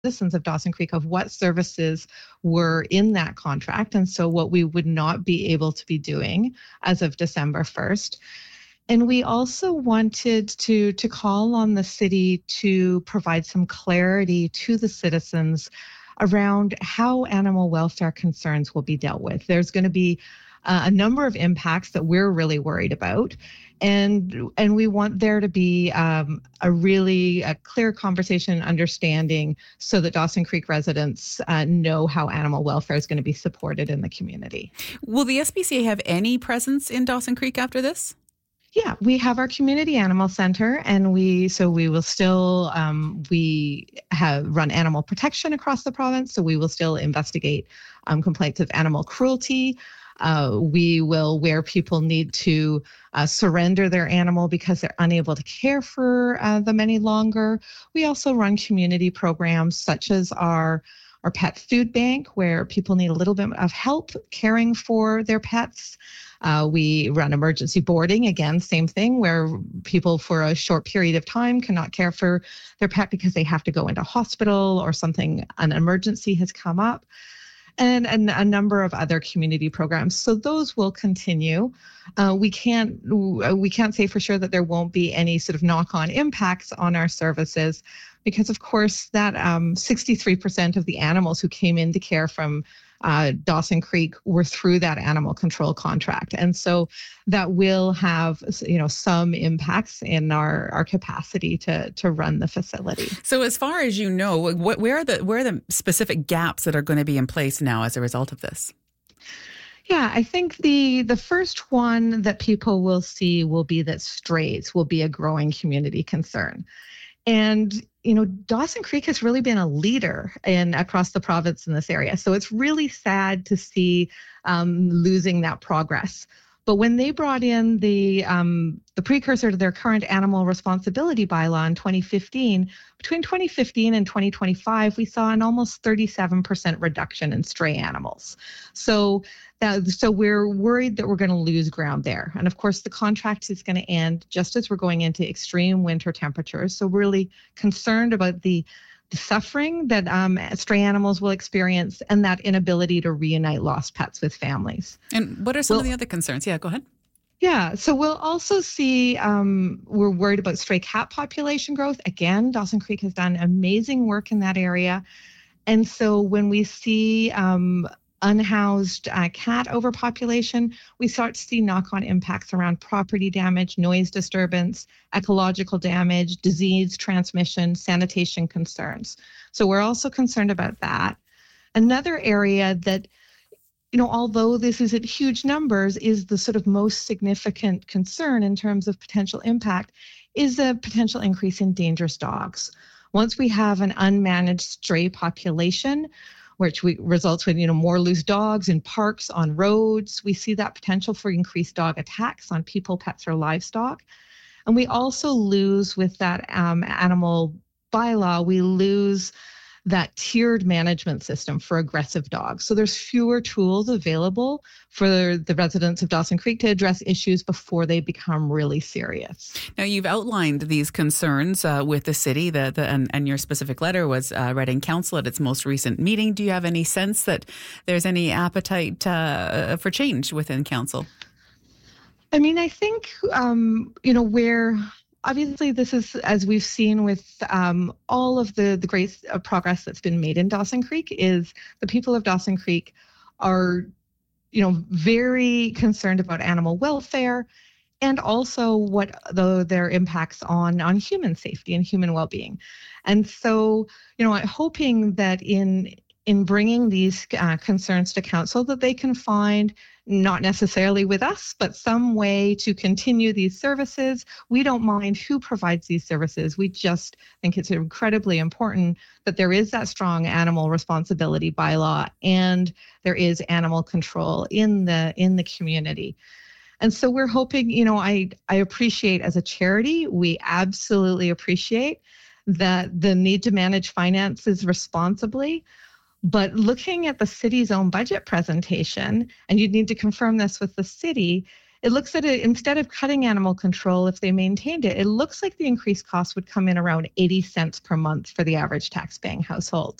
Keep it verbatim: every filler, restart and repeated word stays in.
citizens of Dawson Creek of what services were in that contract, and so what we would not be able to be doing as of December first. And we also wanted to, to call on the city to provide some clarity to the citizens around how animal welfare concerns will be dealt with. There's going to be uh, a number of impacts that we're really worried about. And and we want there to be um, a really a clear conversation and understanding so that Dawson Creek residents uh, know how animal welfare is going to be supported in the community. Will the S P C A have any presence in Dawson Creek after this? Yeah, we have our community animal center, and we so we will still um, we have run animal protection across the province. So we will still investigate um, complaints of animal cruelty. Uh, we will, where people need to uh, surrender their animal because they're unable to care for uh, them any longer. We also run community programs such as our our pet food bank, where people need a little bit of help caring for their pets. Uh, we run emergency boarding, again, same thing, where people for a short period of time cannot care for their pet because they have to go into hospital or something, an emergency has come up. And, and a number of other community programs. So those will continue. Uh, we can't we can't say for sure that there won't be any sort of knock-on impacts on our services, because of course that um, sixty-three percent of the animals who came into care from uh, Dawson Creek were through that animal control contract, and so that will have, you know, some impacts in our, our capacity to to run the facility. So as far as you know, what where are the where are the specific gaps that are going to be in place now as a result of this? Yeah, I think the the first one that people will see will be that strays will be a growing community concern. And, you know, Dawson Creek has really been a leader in across the province in this area. So it's really sad to see um, losing that progress. But when they brought in the um, the precursor to their current animal responsibility bylaw in twenty fifteen, between twenty fifteen and twenty twenty-five, we saw an almost thirty-seven percent reduction in stray animals. So that, so we're worried that we're going to lose ground there. And of course, the contract is going to end just as we're going into extreme winter temperatures. So we're really concerned about the the suffering that um, stray animals will experience and that inability to reunite lost pets with families. And what are some well, of the other concerns? Yeah, go ahead. Yeah, so we'll also see, um, we're worried about stray cat population growth. Again, Dawson Creek has done amazing work in that area. And so when we see um, unhoused uh, cat overpopulation, we start to see knock-on impacts around property damage, noise disturbance, ecological damage, disease transmission, sanitation concerns. So we're also concerned about that. Another area that, you know, although this isn't huge numbers, is the sort of most significant concern in terms of potential impact is a potential increase in dangerous dogs. Once we have an unmanaged stray population, which we, results with, you know, more loose dogs in parks, on roads. We see that potential for increased dog attacks on people, pets, or livestock. And we also lose with that um, animal bylaw, we lose that tiered management system for aggressive dogs. So there's fewer tools available for the residents of Dawson Creek to address issues before they become really serious. Now, you've outlined these concerns uh, with the city, the, the, and, and your specific letter was uh, read in council at its most recent meeting. Do you have any sense that there's any appetite uh, for change within council? I mean, I think, um, you know, where... Obviously, this is, as we've seen with um, all of the, the great progress that's been made in Dawson Creek, is the people of Dawson Creek are, you know, very concerned about animal welfare and also what the, their impacts on, on human safety and human well-being. And so, you know, I'm hoping that in in bringing these uh, concerns to council, that they can find, not necessarily with us, but some way to continue these services. We don't mind who provides these services. We just think it's incredibly important that there is that strong animal responsibility bylaw and there is animal control in the in the community. And so we're hoping, you know, I, I appreciate as a charity, we absolutely appreciate that the need to manage finances responsibly. But looking at the city's own budget presentation, and you'd need to confirm this with the city, it looks at it, instead of cutting animal control, if they maintained it, it looks like the increased cost would come in around eighty cents per month for the average tax-paying household.